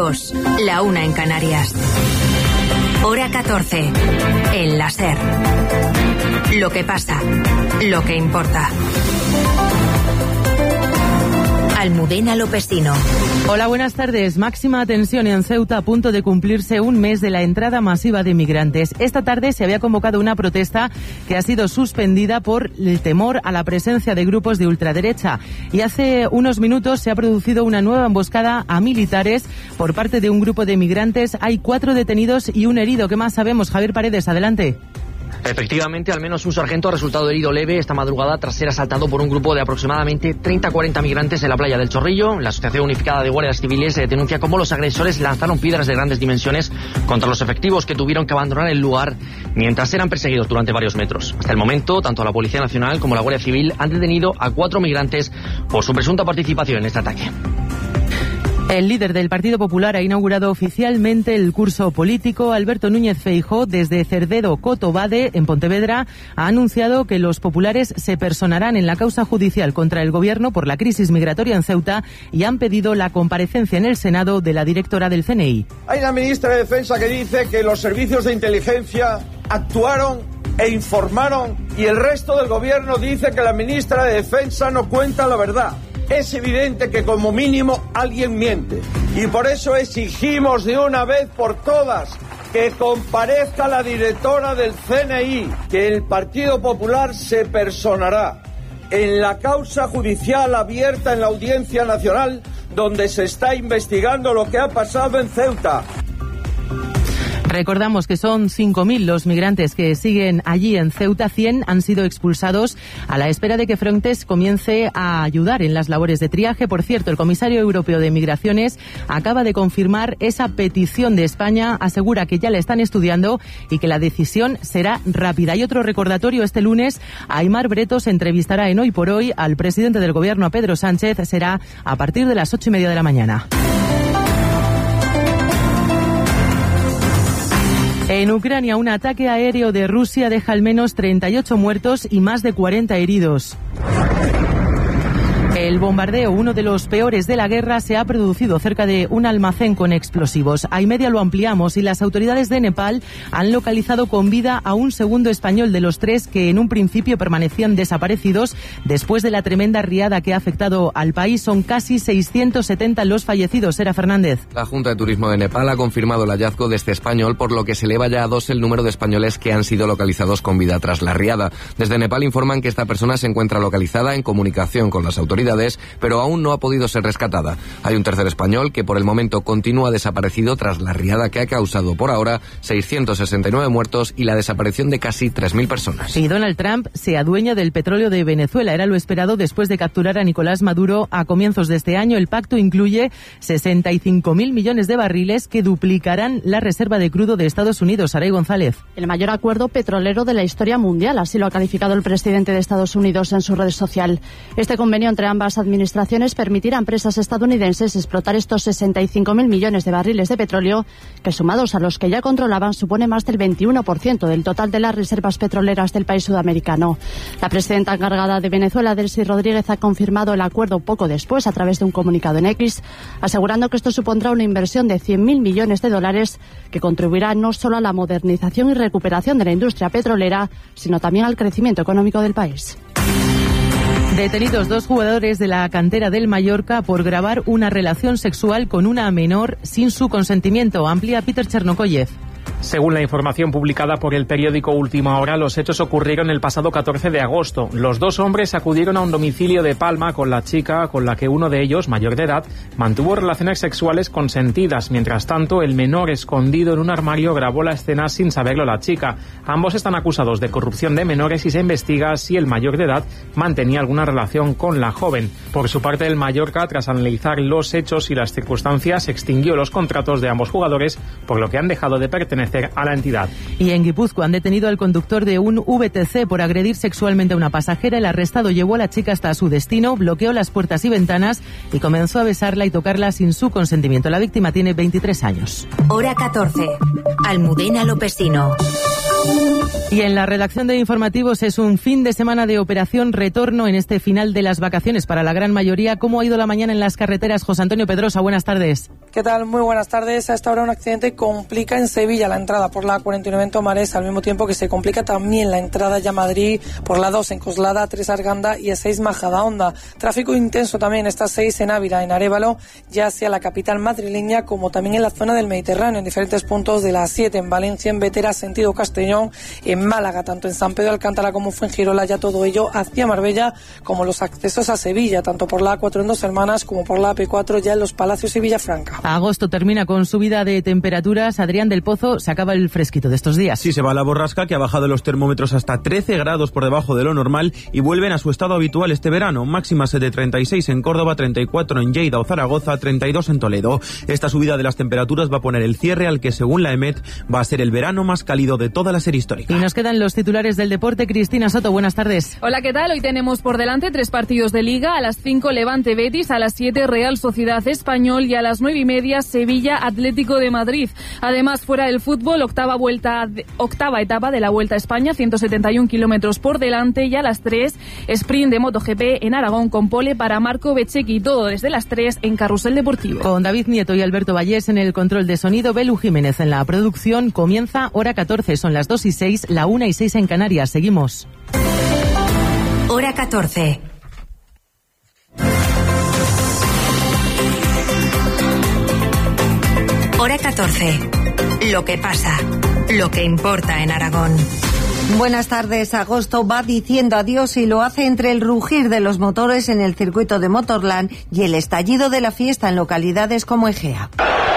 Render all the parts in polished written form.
informativos, la 1 en Canarias. Hora 14, en la SER. Lo que pasa, lo que importa. Almudena Lopesino. Hola, buenas tardes. Máxima tensión en Ceuta a punto de cumplirse un mes de la entrada masiva de migrantes. Esta tarde se había convocado una protesta que ha sido suspendida por el temor a la presencia de grupos de ultraderecha. Y hace unos minutos se ha producido una nueva emboscada a militares por parte de un grupo de migrantes. Hay 4 detenidos y un herido. ¿Qué más sabemos? Javier Paredes, adelante. Efectivamente, al menos un sargento ha resultado herido leve esta madrugada tras ser asaltado por un grupo de aproximadamente 30-40 migrantes en la playa del Chorrillo. La Asociación Unificada de Guardias Civiles denuncia cómo los agresores lanzaron piedras de grandes dimensiones contra los efectivos que tuvieron que abandonar el lugar mientras eran perseguidos durante varios metros. Hasta el momento, tanto la Policía Nacional como la Guardia Civil han detenido a 4 migrantes por su presunta participación en este ataque. El líder del Partido Popular ha inaugurado oficialmente el curso político. Alberto Núñez Feijóo, desde Cerdedo Cotobade, en Pontevedra, ha anunciado que los populares se personarán en la causa judicial contra el Gobierno por la crisis migratoria en Ceuta y han pedido la comparecencia en el Senado de la directora del CNI. Hay una ministra de Defensa que dice que los servicios de inteligencia actuaron e informaron y el resto del Gobierno dice que la ministra de Defensa no cuenta la verdad. Es evidente que como mínimo alguien miente y por eso exigimos de una vez por todas que comparezca la directora del CNI, que el Partido Popular se personará en la causa judicial abierta en la Audiencia Nacional donde se está investigando lo que ha pasado en Ceuta. Recordamos que son 5.000 los migrantes que siguen allí en Ceuta. 100 han sido expulsados a la espera de que Frontex comience a ayudar en las labores de triaje. Por cierto, el comisario europeo de Migraciones acaba de confirmar esa petición de España. Asegura que ya la están estudiando y que la decisión será rápida. Y otro recordatorio: este lunes Aimar Bretos entrevistará en Hoy por Hoy al presidente del Gobierno, a Pedro Sánchez. Será a partir de las 8:30 de la mañana. En Ucrania, un ataque aéreo de Rusia deja al menos 38 muertos y más de 40 heridos. El bombardeo, uno de los peores de la guerra, se ha producido cerca de un almacén con explosivos. A y media lo ampliamos y las autoridades de Nepal han localizado con vida a un segundo español de los 3 que en un principio permanecían desaparecidos después de la tremenda riada que ha afectado al país. Son casi 670 los fallecidos. Sera Fernández. La Junta de Turismo de Nepal ha confirmado el hallazgo de este español, por lo que se eleva ya a 2 el número de españoles que han sido localizados con vida tras la riada. Desde Nepal informan que esta persona se encuentra localizada en comunicación con las autoridades, pero aún no ha podido ser rescatada. Hay un tercer español que por el momento continúa desaparecido tras la riada que ha causado por ahora 669 muertos y la desaparición de casi 3.000 personas. Y Donald Trump se adueña del petróleo de Venezuela. Era lo esperado después de capturar a Nicolás Maduro a comienzos de este año. El pacto incluye 65.000 millones de barriles que duplicarán la reserva de crudo de Estados Unidos. Saray González. El mayor acuerdo petrolero de la historia mundial, así lo ha calificado el presidente de Estados Unidos en su red social. Este convenio entre ambas administraciones permitirá a empresas estadounidenses explotar estos 65.000 millones de barriles de petróleo, que sumados a los que ya controlaban supone más del 21% del total de las reservas petroleras del país sudamericano. La presidenta encargada de Venezuela, Delcy Rodríguez, ha confirmado el acuerdo poco después a través de un comunicado en X, asegurando que esto supondrá una inversión de 100.000 millones de dólares que contribuirá no solo a la modernización y recuperación de la industria petrolera, sino también al crecimiento económico del país. Detenidos 2 jugadores de la cantera del Mallorca por grabar una relación sexual con una menor sin su consentimiento. Amplía Peter Chernokoyev. Según la información publicada por el periódico Última Hora, los hechos ocurrieron el pasado 14 de agosto. Los 2 hombres acudieron a un domicilio de Palma con la chica, con la que uno de ellos, mayor de edad, mantuvo relaciones sexuales consentidas. Mientras tanto, el menor, escondido en un armario, grabó la escena sin saberlo la chica. Ambos están acusados de corrupción de menores y se investiga si el mayor de edad mantenía alguna relación con la joven. Por su parte, el Mallorca, tras analizar los hechos y las circunstancias, extinguió los contratos de ambos jugadores, por lo que han dejado de pertenecer a la entidad. Y en Guipúzcoa han detenido al conductor de un VTC por agredir sexualmente a una pasajera. El arrestado llevó a la chica hasta su destino, bloqueó las puertas y ventanas y comenzó a besarla y tocarla sin su consentimiento. La víctima tiene 23 años. Hora 14. Almudena Lopesino. Y en la redacción de informativos es un fin de semana de operación retorno en este final de las vacaciones para la gran mayoría. ¿Cómo ha ido la mañana en las carreteras? José Antonio Pedrosa, buenas tardes. ¿Qué tal? Muy buenas tardes. A esta hora un accidente complica en Sevilla la entrada por la 49 en Tomares, al mismo tiempo que se complica también la entrada ya a Madrid por la 2 en Coslada, 3 Arganda y A6 Majadahonda. Tráfico intenso también esta 6 en Ávila, en Arévalo, ya hacia la capital madrileña, como también en la zona del Mediterráneo, en diferentes puntos de la 7 en Valencia, en Vetera, sentido Castellón, en Málaga, tanto en San Pedro Alcántara como Fuengirola, ya todo ello hacia Marbella, como los accesos a Sevilla, tanto por la A4 en Dos Hermanas como por la AP4 ya en Los Palacios y Villafranca. Agosto termina con subida de temperaturas. Adrián del Pozo, se acaba el fresquito de estos días. Sí, se va la borrasca, que ha bajado los termómetros hasta 13 grados por debajo de lo normal y vuelven a su estado habitual este verano. Máximas de 36 en Córdoba, 34 en Lleida o Zaragoza, 32 en Toledo. Esta subida de las temperaturas va a poner el cierre al que, según la EMET, va a ser el verano más cálido de toda la serie histórica. Y nos quedan los titulares del deporte. Cristina Soto, buenas tardes. Hola, ¿qué tal? Hoy tenemos por delante 3 partidos de Liga. A las 5 Levante Betis, a las 7 Real Sociedad Español y a las 9:30 Sevilla Atlético de Madrid. Además, fuera del fútbol, octava etapa de la Vuelta a España, 171 kilómetros por delante, y a las 3 sprint de MotoGP en Aragón con pole para Marco Bezzecchi. Todo desde las 3 en Carrusel Deportivo. Con David Nieto y Alberto Vallés en el control de sonido, Belu Jiménez en la producción. Comienza Hora 14, son las 2:06, la 1:06 en Canarias. Seguimos. Hora 14. Hora 14. Lo que pasa, lo que importa en Aragón. Buenas tardes. Agosto va diciendo adiós y lo hace entre el rugir de los motores en el circuito de Motorland y el estallido de la fiesta en localidades como Egea.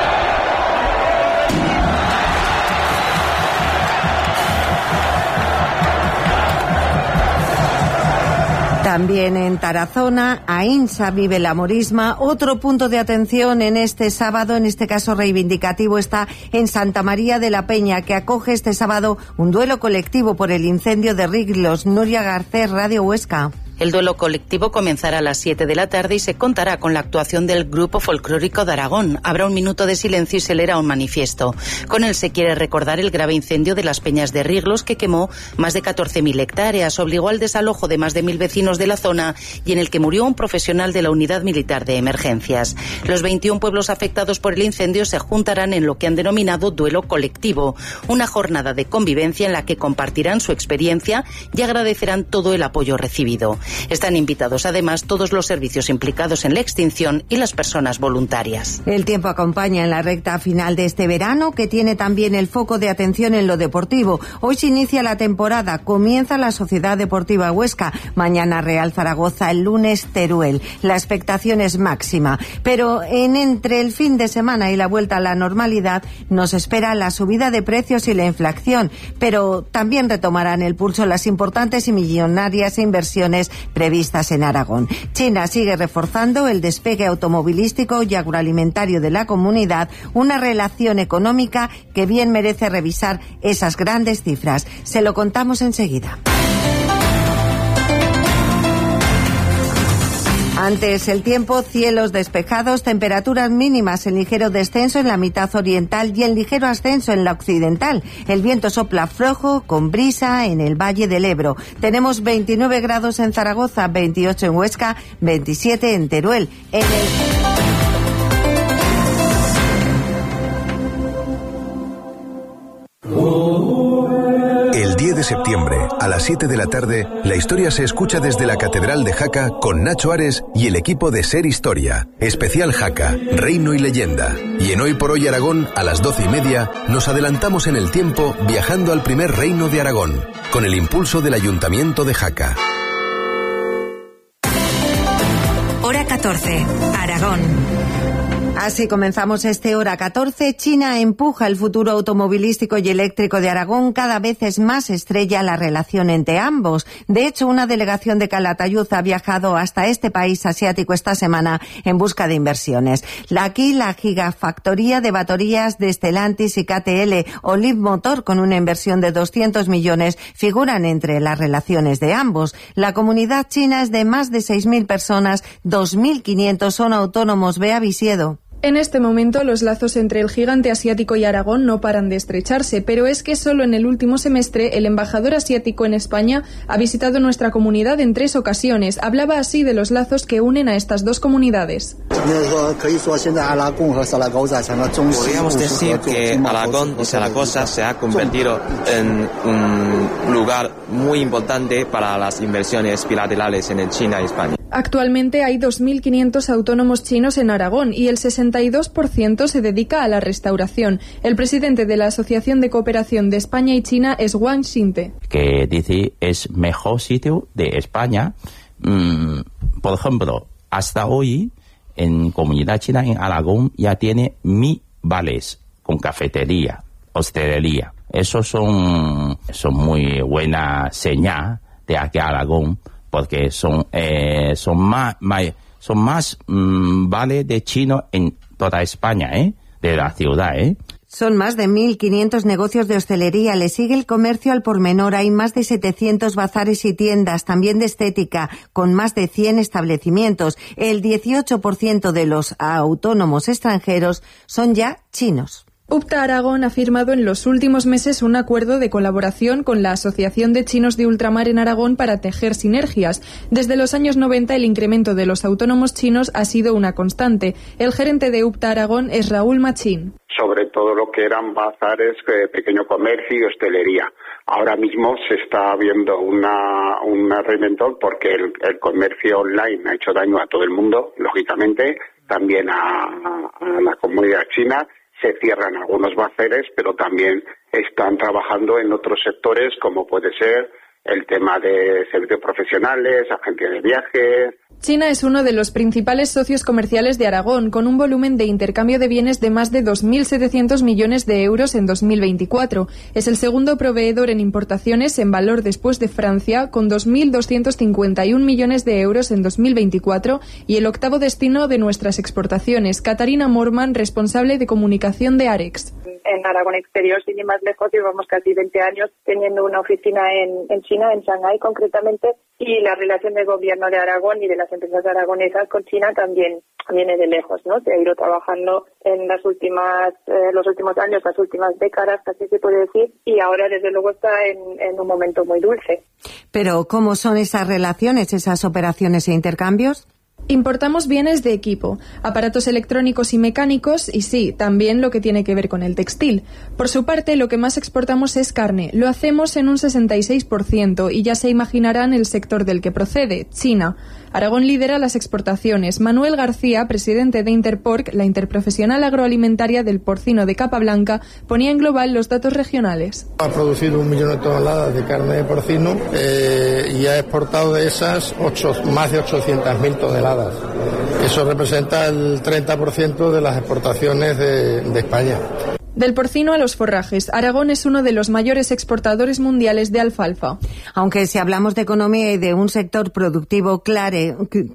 También en Tarazona, Aínsa vive la morisma. Otro punto de atención en este sábado, en este caso reivindicativo, está en Santa María de la Peña, que acoge este sábado un duelo colectivo por el incendio de Riglos. Nuria Garcés, Radio Huesca. El duelo colectivo comenzará a las 7 de la tarde y se contará con la actuación del Grupo Folclórico de Aragón. Habrá un minuto de silencio y se leerá un manifiesto. Con él se quiere recordar el grave incendio de las Peñas de Riglos, que quemó más de 14.000 hectáreas, obligó al desalojo de más de 1.000 vecinos de la zona y en el que murió un profesional de la Unidad Militar de Emergencias. Los 21 pueblos afectados por el incendio se juntarán en lo que han denominado duelo colectivo, una jornada de convivencia en la que compartirán su experiencia y agradecerán todo el apoyo recibido. Están invitados además todos los servicios implicados en la extinción y las personas voluntarias. El tiempo acompaña en la recta final de este verano, que tiene también el foco de atención en lo deportivo. Hoy se inicia la temporada, comienza la Sociedad Deportiva Huesca, mañana Real Zaragoza, el lunes Teruel. La expectación es máxima, pero entre el fin de semana y la vuelta a la normalidad nos espera la subida de precios y la inflación, pero también retomarán el pulso las importantes y millonarias inversiones previstas en Aragón. China sigue reforzando el despegue automovilístico y agroalimentario de la comunidad, una relación económica que bien merece revisar esas grandes cifras. Se lo contamos enseguida. Antes el tiempo, cielos despejados, temperaturas mínimas en ligero descenso en la mitad oriental y en ligero ascenso en la occidental. El viento sopla flojo con brisa en el Valle del Ebro. Tenemos 29 grados en Zaragoza, 28 en Huesca, 27 en Teruel. El 10 de septiembre, a las 7 de la tarde, la historia se escucha desde la Catedral de Jaca con Nacho Ares y el equipo de Ser Historia. Especial Jaca, Reino y Leyenda. Y en Hoy por Hoy Aragón, a las 12:30, nos adelantamos en el tiempo viajando al primer reino de Aragón, con el impulso del Ayuntamiento de Jaca. Hora 14, Aragón. Así comenzamos este Hora 14. China empuja el futuro automovilístico y eléctrico de Aragón. Cada vez es más estrella la relación entre ambos. De hecho, una delegación de Calatayud ha viajado hasta este país asiático esta semana en busca de inversiones. Aquí la gigafactoría de baterías de Stellantis y KTL o Leapmotor, con una inversión de 200 millones, figuran entre las relaciones de ambos. La comunidad china es de más de 6.000 personas, 2.500 son autónomos. Bea Visiedo. En este momento, los lazos entre el gigante asiático y Aragón no paran de estrecharse, pero es que solo en el último semestre el embajador asiático en España ha visitado nuestra comunidad en 3 ocasiones. Hablaba así de los lazos que unen a estas dos comunidades. Podríamos decir que Aragón y Zaragoza se ha convertido en un lugar muy importante para las inversiones bilaterales en China y España. Actualmente hay 2.500 autónomos chinos en Aragón y el 62% se dedica a la restauración. El presidente de la Asociación de Cooperación de España y China es Wang Xinte. Que dice es mejor sitio de España. Por ejemplo, hasta hoy en comunidad china en Aragón ya tiene 1.000 bares con cafetería, hostelería. Eso son muy buena señal de aquí a Aragón, porque son más vales de chino en toda España, de la ciudad, Son más de 1.500 negocios de hostelería. Le sigue el comercio al por menor. Hay más de 700 bazares y tiendas, también de estética, con más de 100 establecimientos. El 18% de los autónomos extranjeros son ya chinos. UPTA Aragón ha firmado en los últimos meses un acuerdo de colaboración con la Asociación de Chinos de Ultramar en Aragón para tejer sinergias. Desde los años 90 el incremento de los autónomos chinos ha sido una constante. El gerente de UPTA Aragón es Raúl Machín. Sobre todo lo que eran bazares, pequeño comercio y hostelería. Ahora mismo se está viendo un reventón porque el comercio online ha hecho daño a todo el mundo, lógicamente, también a la comunidad china. Se cierran algunos bazares, pero también están trabajando en otros sectores, como puede ser el tema de servicios profesionales, agencias de viajes. China es uno de los principales socios comerciales de Aragón, con un volumen de intercambio de bienes de más de 2.700 millones de euros en 2024. Es el segundo proveedor en importaciones en valor después de Francia, con 2.251 millones de euros en 2024, y el octavo destino de nuestras exportaciones. Catarina Morman, responsable de comunicación de Arex. En Aragón Exterior, sin ir más lejos, llevamos casi 20 años teniendo una oficina en China, en Shanghái concretamente, y la relación del gobierno de Aragón y de las empresas aragonesas con China también viene de lejos, ¿no? Se ha ido trabajando en los últimos años, las últimas décadas, casi se puede decir, y ahora desde luego está en un momento muy dulce. Pero, ¿cómo son esas relaciones, esas operaciones e intercambios? Importamos bienes de equipo, aparatos electrónicos y mecánicos y sí, también lo que tiene que ver con el textil. Por su parte, lo que más exportamos es carne. Lo hacemos en un 66% y ya se imaginarán el sector del que procede, China. Aragón lidera las exportaciones. Manuel García, presidente de Interporc, la interprofesional agroalimentaria del porcino de capa blanca, ponía en global los datos regionales. Ha producido 1 millón de toneladas de carne de porcino y ha exportado de esas más de 800.000 toneladas. Eso representa el 30% de las exportaciones de España. Del porcino a los forrajes, Aragón es uno de los mayores exportadores mundiales de alfalfa. Aunque si hablamos de economía y de un sector productivo clave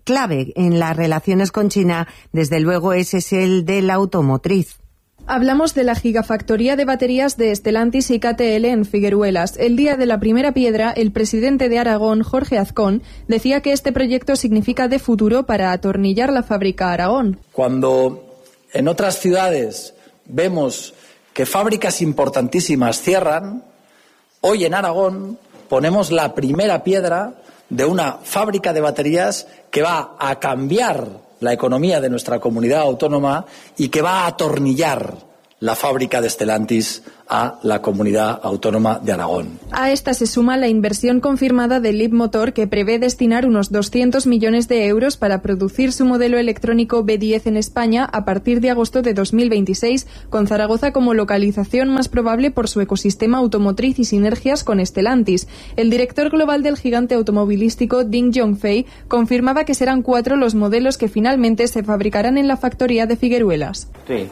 en las relaciones con China, desde luego ese es el de la automotriz. Hablamos de la gigafactoría de baterías de Stellantis y KTL en Figueruelas. El día de la primera piedra, el presidente de Aragón, Jorge Azcón, decía que este proyecto significa de futuro para atornillar la fábrica Aragón. Cuando en otras ciudades vemos que fábricas importantísimas cierran, hoy en Aragón ponemos la primera piedra de una fábrica de baterías que va a cambiar la economía de nuestra comunidad autónoma y que va a atornillar la fábrica de Stellantis a la comunidad autónoma de Aragón. A esta se suma la inversión confirmada de Leapmotor, que prevé destinar unos 200 millones de euros para producir su modelo electrónico B10 en España a partir de agosto de 2026, con Zaragoza como localización más probable por su ecosistema automotriz y sinergias con Stellantis. El director global del gigante automovilístico, Ding Yongfei, confirmaba que serán 4 los modelos que finalmente se fabricarán en la factoría de Figueruelas.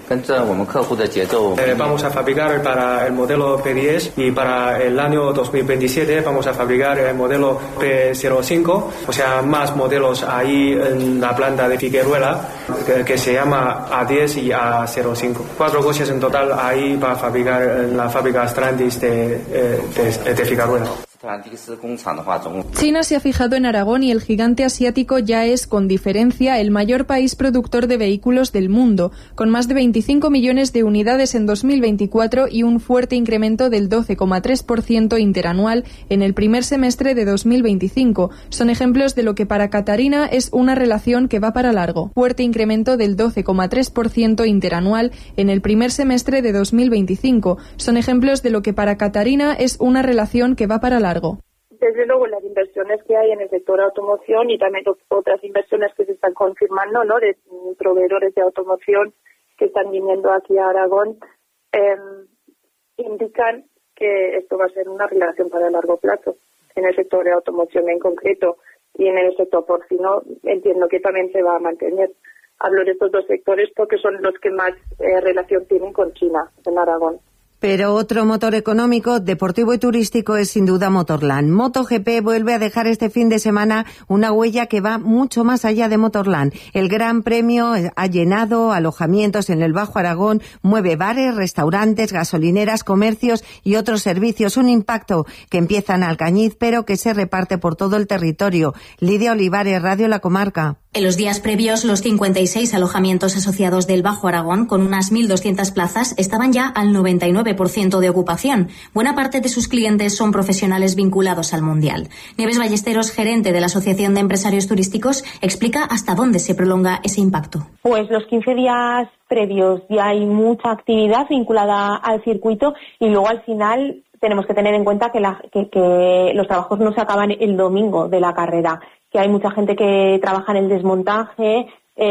Vamos a fabricar para el modelo P10 y para el año 2027 vamos a fabricar el modelo P05, o sea, más modelos ahí en la planta de Figueruela que se llama A10 y A05. 4 coches en total ahí para fabricar en la fábrica Stellantis de Figueruela. China se ha fijado en Aragón y el gigante asiático ya es, con diferencia, el mayor país productor de vehículos del mundo, con más de 25 millones de unidades en 2024 y un fuerte incremento del 12,3% interanual en el primer semestre de 2025. Son ejemplos de lo que para Catarina es una relación que va para largo. Fuerte incremento del 12,3% interanual en el primer semestre de 2025. Son ejemplos de lo que para Catarina es una relación que va para largo. Desde luego, las inversiones que hay en el sector de automoción y también otras inversiones que se están confirmando, ¿no?, de proveedores de automoción que están viniendo aquí a Aragón, indican que esto va a ser una relación para largo plazo. En el sector de automoción en concreto y en el sector porcino entiendo que también se va a mantener. Hablo de estos dos sectores porque son los que más relación tienen con China en Aragón. Pero otro motor económico, deportivo y turístico es sin duda Motorland. MotoGP vuelve a dejar este fin de semana una huella que va mucho más allá de Motorland. El Gran Premio ha llenado alojamientos en el Bajo Aragón, mueve bares, restaurantes, gasolineras, comercios y otros servicios. Un impacto que empieza en Alcañiz, pero que se reparte por todo el territorio. Lidia Olivares, Radio La Comarca. En los días previos, los 56 alojamientos asociados del Bajo Aragón, con unas 1.200 plazas, estaban ya al 99% de ocupación. Buena parte de sus clientes son profesionales vinculados al Mundial. Nieves Ballesteros, gerente de la Asociación de Empresarios Turísticos, explica hasta dónde se prolonga ese impacto. Pues los 15 días previos ya hay mucha actividad vinculada al circuito y luego al final tenemos que tener en cuenta que los trabajos no se acaban el domingo de la carrera, que hay mucha gente que trabaja en el desmontaje.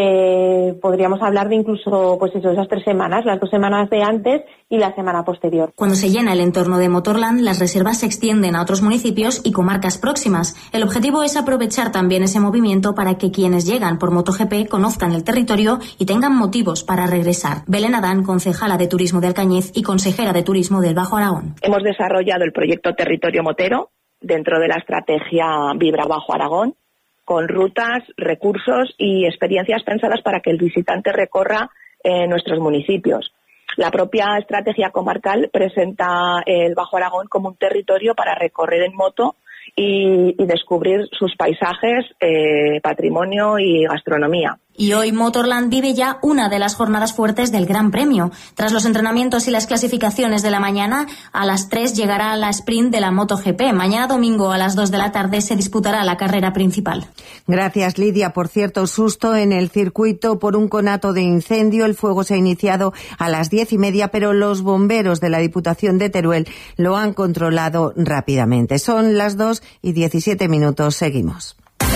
Podríamos hablar de incluso, pues eso, esas 3 semanas, las 2 semanas de antes y la semana posterior. Cuando se llena el entorno de Motorland, las reservas se extienden a otros municipios y comarcas próximas. El objetivo es aprovechar también ese movimiento para que quienes llegan por MotoGP conozcan el territorio y tengan motivos para regresar. Belén Adán, concejala de Turismo de Alcañiz y consejera de Turismo del Bajo Aragón. Hemos desarrollado el proyecto Territorio Motero dentro de la estrategia Vibra Bajo Aragón, con rutas, recursos y experiencias pensadas para que el visitante recorra nuestros municipios. La propia estrategia comarcal presenta el Bajo Aragón como un territorio para recorrer en moto y descubrir sus paisajes, patrimonio y gastronomía. Y hoy Motorland vive ya una de las jornadas fuertes del Gran Premio. Tras los entrenamientos y las clasificaciones de la mañana, a las 3 llegará la sprint de la MotoGP. Mañana domingo a las 2 de la tarde se disputará la carrera principal. Gracias, Lidia. Por cierto, susto en el circuito por un conato de incendio. El fuego se ha iniciado a las 10:30, pero los bomberos de la Diputación de Teruel lo han controlado rápidamente. Son las 2:17. Seguimos.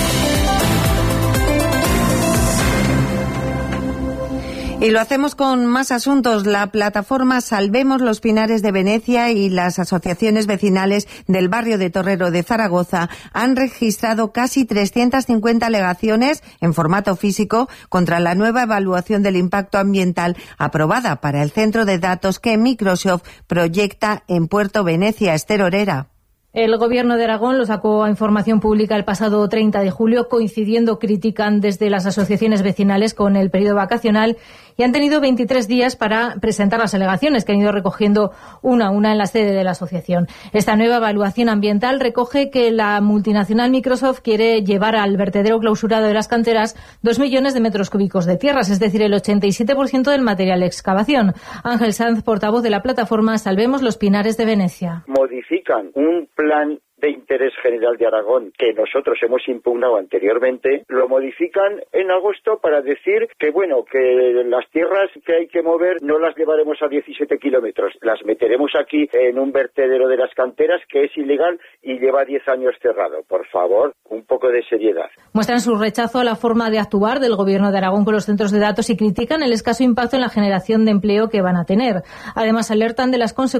Y lo hacemos con más asuntos. La plataforma Salvemos los Pinares de Venecia y las asociaciones vecinales del barrio de Torrero de Zaragoza han registrado casi 350 alegaciones en formato físico contra la nueva evaluación del impacto ambiental aprobada para el centro de datos que Microsoft proyecta en Puerto Venecia. Esther Orera. El Gobierno de Aragón lo sacó a información pública el pasado 30 de julio, coincidiendo, critican desde las asociaciones vecinales con el periodo vacacional y han tenido 23 días para presentar las alegaciones que han ido recogiendo una a una en la sede de la asociación. Esta nueva evaluación ambiental recoge que la multinacional Microsoft quiere llevar al vertedero clausurado de las canteras 2 millones de metros cúbicos de tierras, es decir, el 87% del material de excavación. Ángel Sanz, portavoz de la plataforma Salvemos los Pinares de Venecia. Modifican un plan de interés general de Aragón que nosotros hemos impugnado anteriormente, lo modifican en agosto para decir que que las tierras que hay que mover no las llevaremos a 17 kilómetros, las meteremos aquí en un vertedero de las canteras que es ilegal y lleva 10 años cerrado. Por favor, un poco de seriedad. Muestran su rechazo a la forma de actuar del Gobierno de Aragón con los centros de datos y critican el escaso impacto en la generación de empleo que van a tener. Además, alertan de las consecuencias